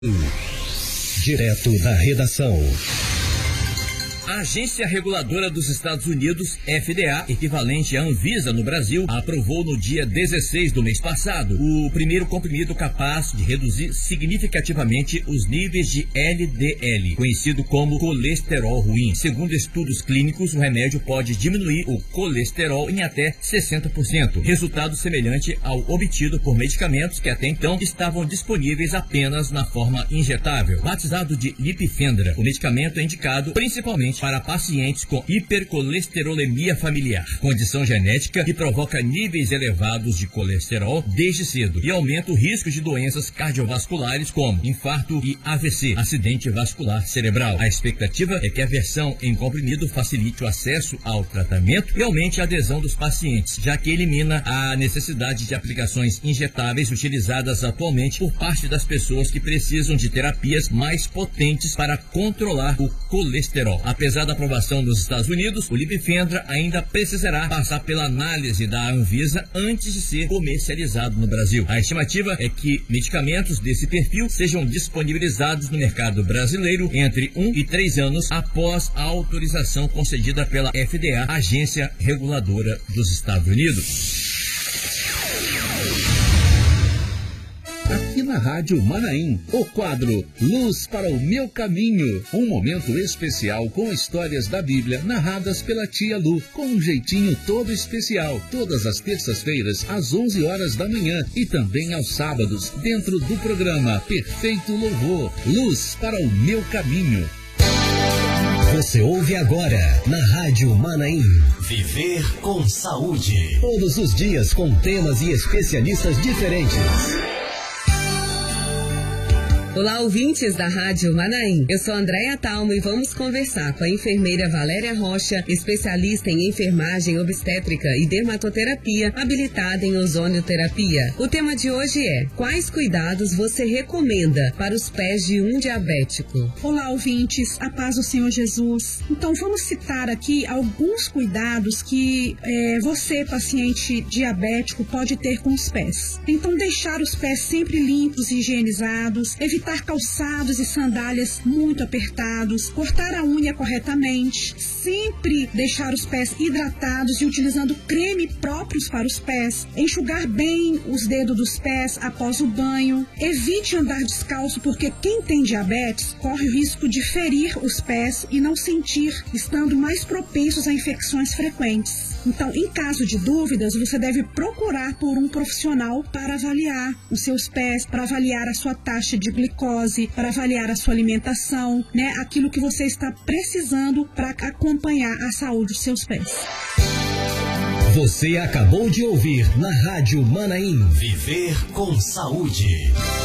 Direto da redação. A Agência Reguladora dos Estados Unidos, FDA, equivalente à Anvisa no Brasil, aprovou no dia 16 do mês passado o primeiro comprimido capaz de reduzir significativamente os níveis de LDL, conhecido como colesterol ruim. Segundo estudos clínicos, o remédio pode diminuir o colesterol em até 60%, resultado semelhante ao obtido por medicamentos que até então estavam disponíveis apenas na forma injetável. Batizado de Lipifendra, o medicamento é indicado principalmente para pacientes com hipercolesterolemia familiar, condição genética que provoca níveis elevados de colesterol desde cedo e aumenta o risco de doenças cardiovasculares como infarto e AVC, acidente vascular cerebral. A expectativa é que a versão em comprimido facilite o acesso ao tratamento e aumente a adesão dos pacientes, já que elimina a necessidade de aplicações injetáveis utilizadas atualmente por parte das pessoas que precisam de terapias mais potentes para controlar o colesterol. Apesar da aprovação dos Estados Unidos, o Lipifendra ainda precisará passar pela análise da Anvisa antes de ser comercializado no Brasil. A estimativa é que medicamentos desse perfil sejam disponibilizados no mercado brasileiro entre 1 e 3 anos após a autorização concedida pela FDA, Agência Reguladora dos Estados Unidos. Aqui na Rádio Manaim, o quadro Luz para o Meu Caminho, um momento especial com histórias da Bíblia narradas pela tia Lu, com um jeitinho todo especial, todas as terças-feiras às 11 horas da manhã e também aos sábados, dentro do programa Perfeito Louvor, Luz para o Meu Caminho. Você ouve agora na Rádio Manaim. Viver com saúde. Todos os dias com temas e especialistas diferentes. Olá, ouvintes da Rádio Manaim. Eu sou Andréia Talmo e vamos conversar com a enfermeira Valéria Rocha, especialista em enfermagem obstétrica e dermatoterapia, habilitada em ozonioterapia. O tema de hoje é: quais cuidados você recomenda para os pés de um diabético? Olá, ouvintes, a paz do Senhor Jesus. Então, vamos citar aqui alguns cuidados que você, paciente diabético, pode ter com os pés. Então, deixar os pés sempre limpos e higienizados, evitar calçados e sandálias muito apertados, cortar a unha corretamente, sempre deixar os pés hidratados e utilizando creme próprios para os pés, enxugar bem os dedos dos pés após o banho, evite andar descalço porque quem tem diabetes corre o risco de ferir os pés e não sentir, estando mais propensos a infecções frequentes. Então, em caso de dúvidas, você deve procurar por um profissional para avaliar os seus pés, para avaliar a sua taxa de glicose, para avaliar a sua alimentação, aquilo que você está precisando para acompanhar a saúde dos seus pés. Você acabou de ouvir na Rádio Manaim. Viver com saúde.